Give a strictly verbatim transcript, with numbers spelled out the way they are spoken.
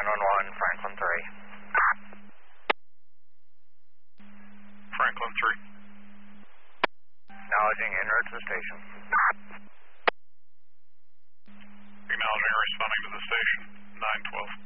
nine one one, Franklin three. Franklin three. Acknowledging en route to the station. Acknowledging responding to the station, nine twelve.